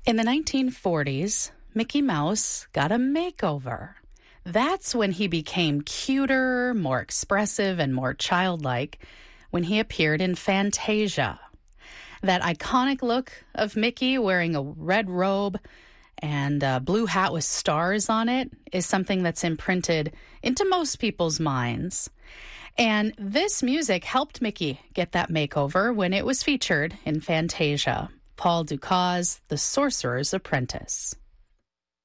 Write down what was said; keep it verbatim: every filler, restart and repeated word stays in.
In the nineteen forties, Mickey Mouse got a makeover. That's when he became cuter, more expressive, and more childlike when he appeared in Fantasia. That iconic look of Mickey wearing a red robe and a blue hat with stars on it is something that's imprinted into most people's minds. And this music helped Mickey get that makeover when it was featured in Fantasia, Paul Dukas' The Sorcerer's Apprentice.